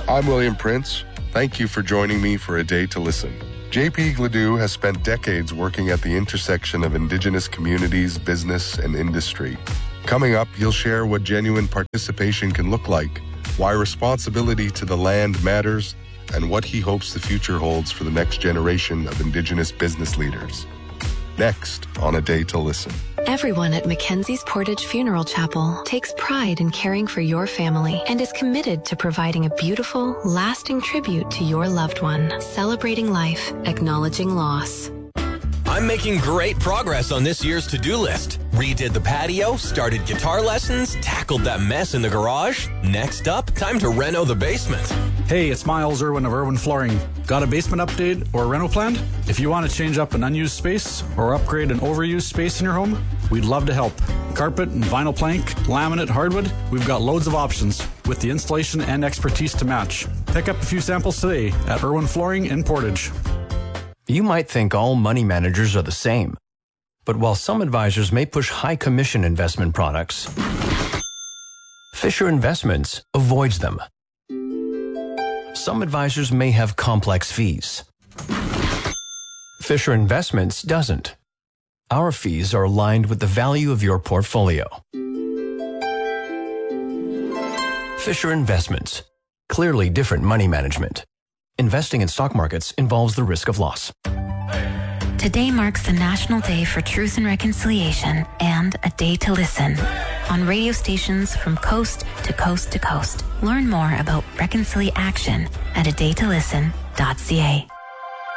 I'm William Prince. Thank you for joining me for A Day to Listen. JP Gladue has spent decades working at the intersection of Indigenous communities, business, and industry. Coming up, he'll share what genuine participation can look like, why responsibility to the land matters, and what he hopes the future holds for the next generation of Indigenous business leaders. Next on A Day to Listen. Everyone at Mackenzie's Portage Funeral Chapel takes pride in caring for your family and is committed to providing a beautiful, lasting tribute to your loved one, celebrating life, acknowledging loss. I'm making great progress on this year's to-do list. Redid the patio, started guitar lessons, tackled that mess in the garage. Next up, time to reno the basement. Hey, it's Miles Irwin of Irwin Flooring. Got a basement update or reno planned? If you want to change up an unused space or upgrade an overused space in your home, we'd love to help. Carpet and vinyl plank, laminate, hardwood, we've got loads of options with the installation and expertise to match. Pick up a few samples today at Irwin Flooring in Portage. You might think all money managers are the same. But while some advisors may push high commission investment products, Fisher Investments avoids them. Some advisors may have complex fees. Fisher Investments doesn't. Our fees are aligned with the value of your portfolio. Fisher Investments. Clearly different money management. Investing in stock markets involves the risk of loss. Today marks the National Day for Truth and Reconciliation and A Day to Listen on radio stations from coast to coast to coast. Learn more about Reconciliation at adaytolisten.ca.